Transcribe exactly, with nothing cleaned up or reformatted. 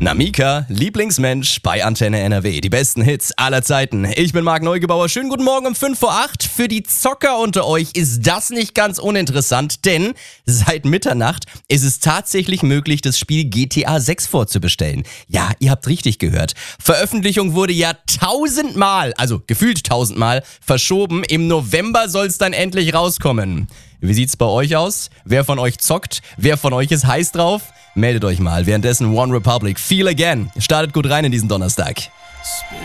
Na Mika, Lieblingsmensch bei Antenne N R W. Die besten Hits aller Zeiten. Ich bin Marc Neugebauer. Schönen guten Morgen um fünf vor acht. Für die Zocker unter euch ist das nicht ganz uninteressant, denn seit Mitternacht ist es tatsächlich möglich, das Spiel G T A sechs vorzubestellen. Ja, ihr habt richtig gehört. Veröffentlichung wurde ja tausendmal, also gefühlt tausendmal, verschoben. Im November soll es dann endlich rauskommen. Wie sieht's bei euch aus? Wer von euch zockt? Wer von euch ist heiß drauf? Meldet euch mal. Währenddessen One Republic, Feel Again. Startet gut rein in diesen Donnerstag.